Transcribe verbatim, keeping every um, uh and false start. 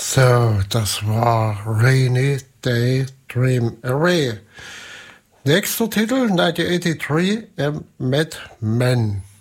So, das war Rainy Day Dream Away. Nächster Titel, neunzehnhundertdreiundachtzig, A Mad Man.